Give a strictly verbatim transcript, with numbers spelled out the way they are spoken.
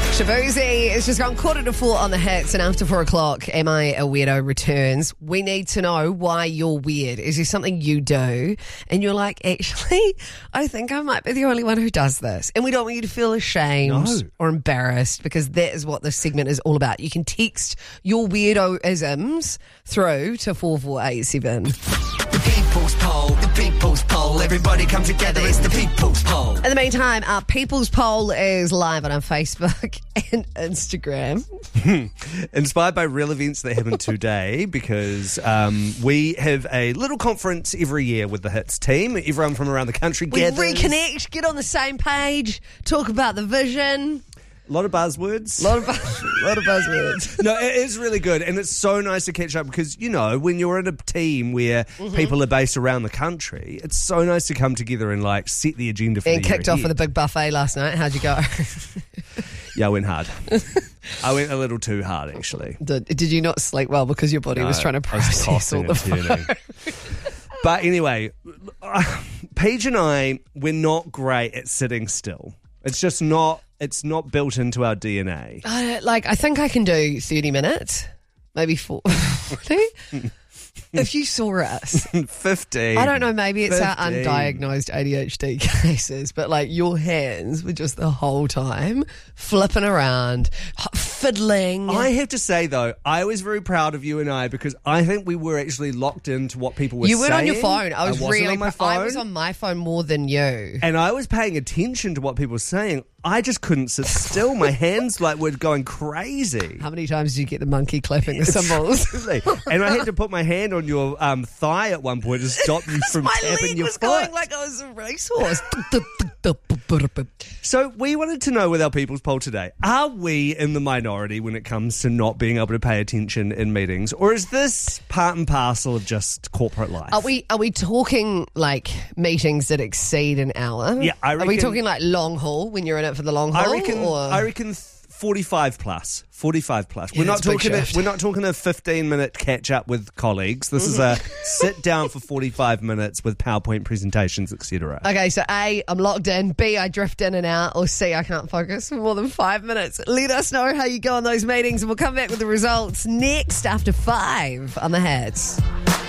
Shabuzi, it's just gone quarter to four on the hits, and after four o'clock, Am I a Weirdo returns. We need to know why you're weird. Is there something you do and you're like, actually, I think I might be the only one who does this? And we don't want you to feel ashamed No. or embarrassed, because that is what this segment is all about. You can text your weirdo-isms through to four four eight seven. The People's Poll, the People's Poll. Everybody come together, it's the People's Poll. In the meantime, our People's Poll is live on our Facebook and Instagram. Inspired by real events that happened today, because um, we have a little conference every year with the Hits team. Everyone from around the country We gathers. reconnect, get on the same page, talk about the vision. A lot of buzzwords. A lot of, buzz- lot of buzzwords. No, it is really good, and it's so nice to catch up because, you know, when you're in a team where Mm-hmm. people are based around the country, it's so nice to come together and, like, set the agenda for And the year kicked off ahead. with a big buffet last night. How'd you go? Yeah, I went hard. I went a little too hard, actually. Did, did you not sleep well because your body was No, trying to I was process all tossing the and turning. But anyway, uh, Paige and I, we're not great at sitting still. It's just not, it's not built into our D N A. Uh, like, I think I can do thirty minutes, maybe forty. If you saw us, fifteen. I don't know, maybe it's our fifteen. undiagnosed A D H D cases, but like your hands were just the whole time flipping around, h- fiddling. I have to say, though, I was very proud of you and I, because I think we were actually locked into what people were saying. You weren't on your phone. I was wasn't really on my phone. I was on my phone more than you. And I was paying attention to what people were saying. I just couldn't sit still. My hands like were going crazy. How many times did you get the monkey clapping the cymbals? And I had to put my hand on your um, thigh at one point to stop you from My tapping leg your was foot. going like I was a racehorse. So we wanted to know with our People's Poll today, are we in the minority when it comes to not being able to pay attention in meetings? Or is this part and parcel of just corporate life? Are we are we talking like meetings that exceed an hour? Yeah, I Are we reckon- talking like long haul when you're in it for the long haul? I reckon. Or? I reckon forty-five plus. Forty-five plus. Yeah, we're not that's a big talking. A, shift. we're not talking a fifteen-minute catch-up with colleagues. This is a sit down for forty-five minutes with PowerPoint presentations, et cetera. Okay, so A, I'm locked in. B, I drift in and out. Or C, I can't focus for more than five minutes. Let us know how you go on those meetings, and we'll come back with the results next after five on the Hats.